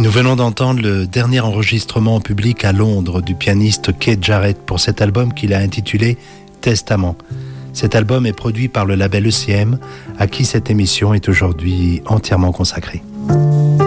Nous venons d'entendre le dernier enregistrement en public à Londres du pianiste Keith Jarrett pour cet album qu'il a intitulé Testament. Cet album est produit par le label ECM, à qui cette émission est aujourd'hui entièrement consacrée.